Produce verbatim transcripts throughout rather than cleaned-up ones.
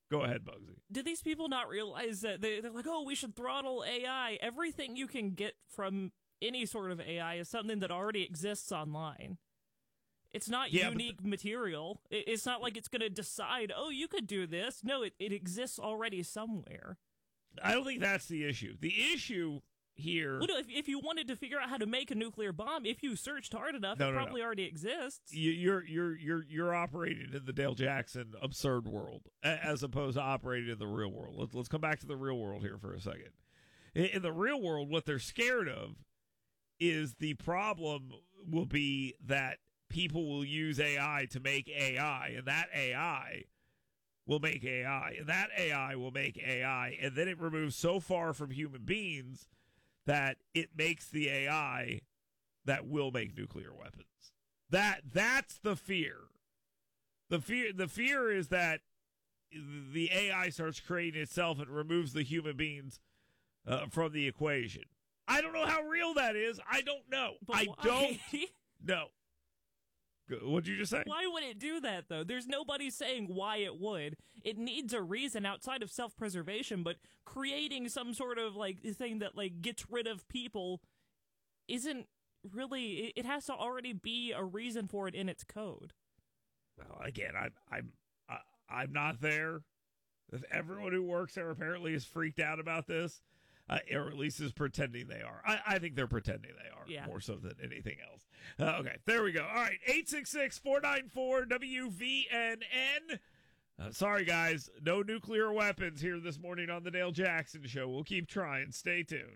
Go ahead, Bugsy. Do these people not realize that they, they're like, oh, we should throttle A I? Everything you can get from any sort of A I is something that already exists online. It's not yeah, unique the- material. It, it's not like it's going to decide, oh, you could do this. No, it, it exists already somewhere. I don't think that's the issue. The issue here... Well, no, if, if you wanted to figure out how to make a nuclear bomb, if you searched hard enough, no, it no, probably no. already exists. You, you're you're you're you're operating in the Dale Jackson absurd world as opposed to operating in the real world. Let's let's come back to the real world here for a second. In, in the real world, what they're scared of is the problem will be that people will use A I to make A I, and that A I will make A I, and that A I will make A I, and then it removes so far from human beings that it makes the A I that will make nuclear weapons. That that's the fear. The fear the fear is that the A I starts creating itself and removes the human beings uh, from the equation. I don't know how real that is. I don't know. But I why? don't know. What'd you just say? Why would it do that, though? There's nobody saying why it would. It needs a reason outside of self-preservation, but creating some sort of, like, thing that, like, gets rid of people isn't really... It has to already be a reason for it in its code. Well, again, I'm, I'm, I'm not there. Everyone who works there apparently is freaked out about this. Uh, or at least is pretending they are. I, I think they're pretending they are yeah. more so than anything else. Uh, okay, there we go. All right, eight six six, four nine four, W V N N. Uh, sorry, guys. No nuclear weapons here this morning on the Dale Jackson Show. We'll keep trying. Stay tuned.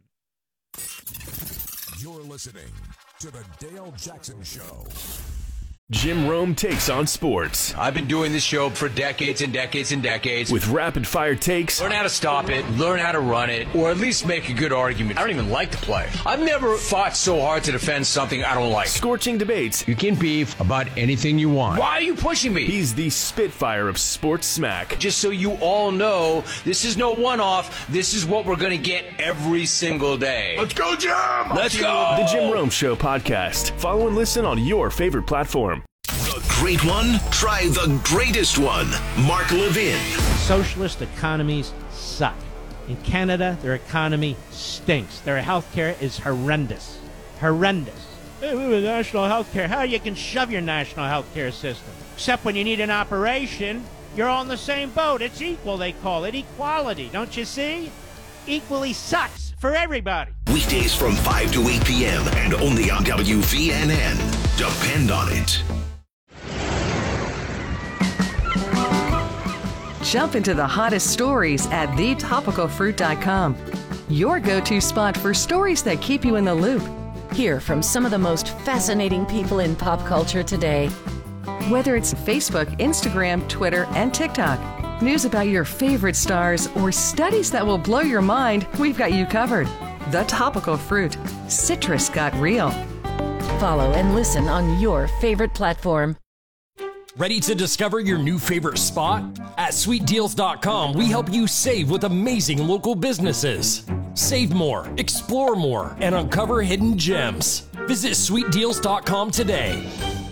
You're listening to the Dale Jackson Show. Jim Rome takes on sports. I've been doing this show for decades and decades and decades. With rapid-fire takes. Learn how to stop it, learn how to run it, or at least make a good argument. I don't even like to play. I've never fought so hard to defend something I don't like. Scorching debates. You can beef about anything you want. Why are you pushing me? He's the Spitfire of sports smack. Just so you all know, this is no one-off. This is what we're going to get every single day. Let's go, Jim! Let's go! The Jim Rome Show podcast. Follow and listen on your favorite platform. The great one? Try the greatest one. Mark Levin. Socialist economies suck. In Canada, their economy stinks. Their health care is horrendous. Horrendous. Hey, we have national health care. How you can shove your national health care system? Except when you need an operation, you're all in the same boat. It's equal, they call it. Equality, don't you see? Equally sucks for everybody. Weekdays from five to eight p.m. and only on W V N N. Depend on it. Jump into the hottest stories at the topical fruit dot com. Your go-to spot for stories that keep you in the loop. Hear from some of the most fascinating people in pop culture today. Whether it's Facebook, Instagram, Twitter, and TikTok, news about your favorite stars, or studies that will blow your mind, we've got you covered. The Topical Fruit. Citrus got real. Follow and listen on your favorite platform. Ready to discover your new favorite spot? At sweet deals dot com, we help you save with amazing local businesses. Save more, explore more, and uncover hidden gems. Visit sweet deals dot com today.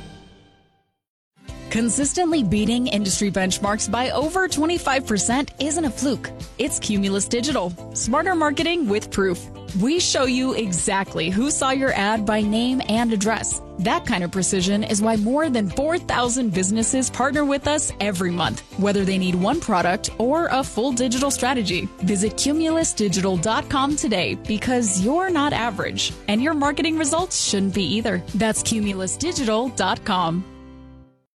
Consistently beating industry benchmarks by over twenty-five percent isn't a fluke. It's Cumulus Digital. Smarter marketing with proof. We show you exactly who saw your ad by name and address. That kind of precision is why more than four thousand businesses partner with us every month, whether they need one product or a full digital strategy. Visit cumulus digital dot com today because you're not average, and your marketing results shouldn't be either. That's cumulus digital dot com.